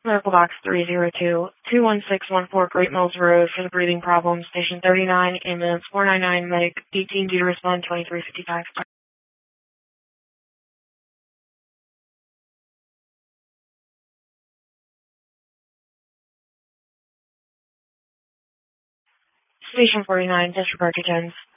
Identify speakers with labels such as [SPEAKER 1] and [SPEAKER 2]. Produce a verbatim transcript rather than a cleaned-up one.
[SPEAKER 1] Medical Box three zero two, two one six one four Great Mills Road for the breathing problem. Station thirty-nine, ambulance four nine nine, medic eighteen due to respond twenty-three fifty-five. Station forty-nine, disregard to Jones.